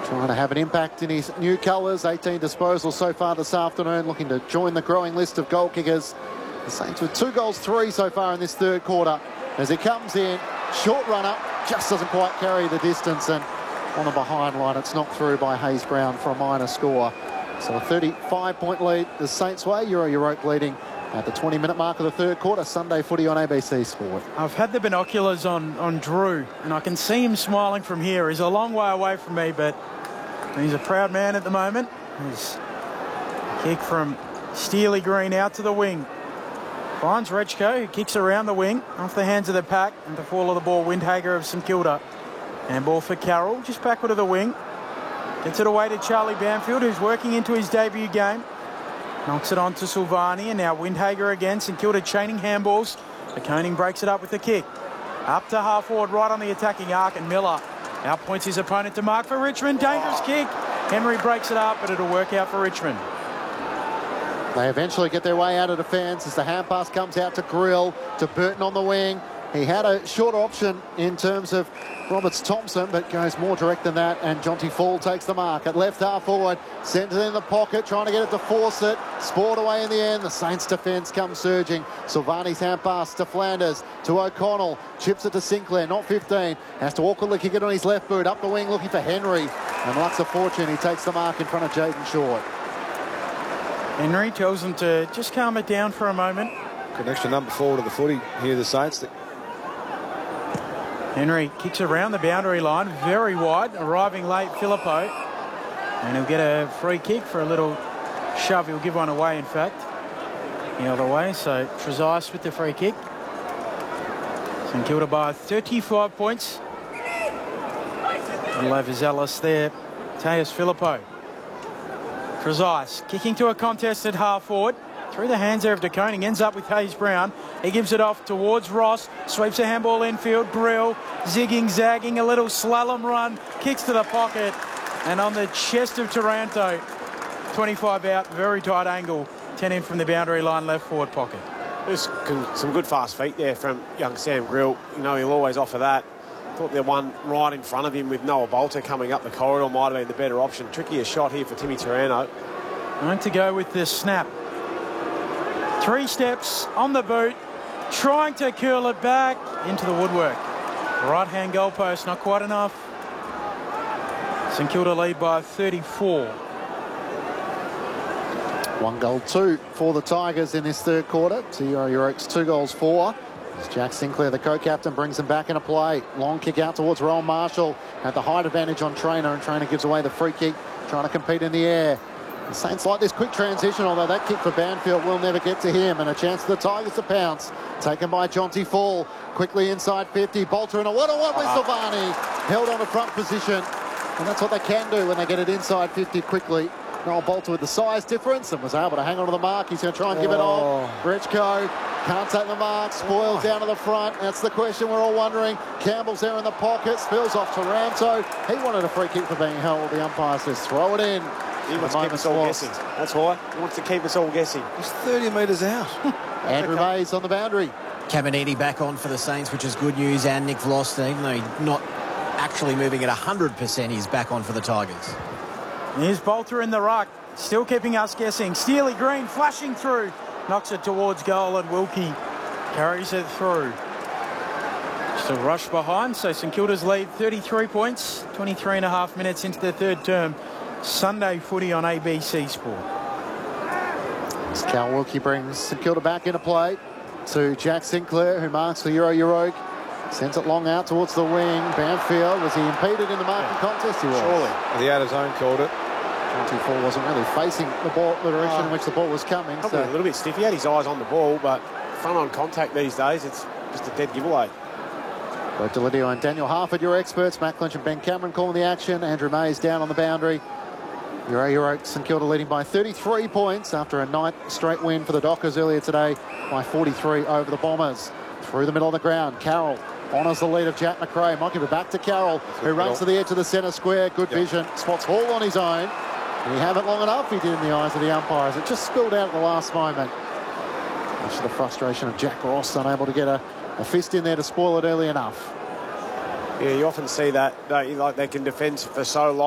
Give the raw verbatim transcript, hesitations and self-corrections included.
Trying to have an impact in his new colours. eighteen disposals so far this afternoon, looking to join the growing list of goal kickers. The Saints with two goals, three so far in this third quarter. As he comes in, short runner, just doesn't quite carry the distance, and on the behind line, it's knocked through by Hayes Brown for a minor score. So a thirty-five point lead the Saints way. Euro Europe leading at the twenty minute mark of the third quarter. Sunday footy on A B C Sport. I've had the binoculars on, on Drew, and I can see him smiling from here. He's a long way away from me, but he's a proud man at the moment. His kick from Steely Green out to the wing. Finds Rechko, who kicks around the wing, off the hands of the pack, and the fall of the ball, Windhager of St Kilda. And ball for Carroll, just backward of the wing. Gets it away to Charlie Banfield, who's working into his debut game. Knocks it on to Silvani, and now Windhager again. St Kilda chaining handballs. The Koning breaks it up with the kick. Up to half forward, right on the attacking arc, and Miller outpoints his opponent to mark for Richmond. Dangerous kick. Henry breaks it up, but it'll work out for Richmond. They eventually get their way out of defence as the hand pass comes out to Grill, to Burton on the wing. He had a shorter option in terms of Roberts Thompson, but goes more direct than that, and Jonty Fall takes the mark at left half forward, sends it in the pocket, trying to get it to force it, spoiled away in the end. The Saints defence comes surging. Silvani's hand pass to Flanders, to O'Connell, chips it to Sinclair, not fifteen, has to awkwardly kick it on his left boot, up the wing looking for Henry, and Lux of Fortune, he takes the mark in front of Jaden Short. Henry tells them to just calm it down for a moment. An extra number forward of the footy here, the Saints. Henry kicks around the boundary line, very wide, arriving late, Filippo. And he'll get a free kick for a little shove. He'll give one away, in fact, the other way. So Trezise with the free kick. St Kilda by thirty-five points. Little overzealous there, Teus Filippo. Trezise kicking to a contest at half forward. Through the hands there of De Koning, ends up with Hayes Brown. He gives it off towards Ross, sweeps a handball infield. Brill zigging, zagging, a little slalom run, kicks to the pocket, and on the chest of Taranto. twenty-five out, very tight angle, ten in from the boundary line, left forward pocket. There's some good fast feet there from young Sam Grill. You know, he'll always offer that. Thought the one right in front of him with Noah Bolter coming up the corridor might have been the better option. Trickier shot here for Timmy Taranto. Going to go with the snap. Three steps on the boot, trying to curl it back into the woodwork. Right-hand goalpost, not quite enough. St Kilda lead by thirty-four. One goal, two for the Tigers in this third quarter. To Euro Europe's two goals, four. As Jack Sinclair, the co-captain, brings them back into play. Long kick out towards Rowan Marshall. At the height advantage on Trainer, and Trainer gives away the free kick, trying to compete in the air. The Saints like this quick transition, although that kick for Banfield will never get to him, and a chance for the Tigers to pounce. Taken by Jonty Fall, quickly inside fifty. Bolter in a one-on-one with Silvani. Held on a front position, and that's what they can do when they get it inside fifty quickly. Noel Bolter with the size difference and was able to hang on to the mark. He's going to try and give it on. Rechko can't take the mark, spoils down to the front. That's the question we're all wondering. Campbell's there in the pocket, spills off Taranto. He wanted a free kick for being held. The umpire says throw it in. He wants to keep us all guessing. That's why. He wants to keep us all guessing. He's thirty metres out. Andrew Mays on the boundary. Caminiti back on for the Saints, which is good news, and Nick Vloster, even though he's not actually moving at one hundred percent, he's back on for the Tigers. Here's Bolter in the ruck, still keeping us guessing. Steely Green flashing through, knocks it towards goal, and Wilkie carries it through. Just a rush behind, so St Kilda's lead thirty-three points, twenty-three and a half minutes into the third term. Sunday footy on A B C Sport. As Cal Wilkie brings St Kilda back into play to Jack Sinclair, who marks for Euro Europe. Sends it long out towards the wing. Banfield, was he impeded in the marking contest? He was. Surely. The out of zone called it. Jonty Fall wasn't really facing the ball, the direction oh, in which the ball was coming. Probably So. a little bit stiff. He had his eyes on the ball, but front on contact these days, it's just a dead giveaway. Brett Delidio and Daniel Harford, your experts. Matt Clinch and Ben Cameron calling the action. Andrew Mays down on the boundary. Euro Europe, St Kilda leading by thirty-three points after a ninth straight win for the Dockers earlier today by forty-three over the Bombers. Through the middle of the ground, Carroll honours the lead of Jack McRae. Might give it back to Carroll, who runs to the edge of the centre square. Good yep. vision. Spots Hall on his own. And he have it long enough, he did in the eyes of the umpires. It just spilled out at the last moment. Much to the frustration of Jack Ross, unable to get a, a fist in there to spoil it early enough. Yeah, you often see that, don't you? Like they can defend for so long.